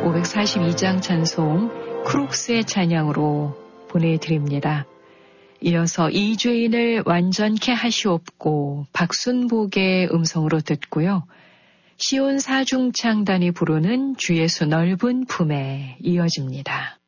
542장 찬송 크룩스의 찬양으로 보내드립니다. 이어서 이죄인을 완전케 하시옵고 박순복의 음성으로 듣고요. 시온 사중창단이 부르는 주 예수 넓은 품에 이어집니다.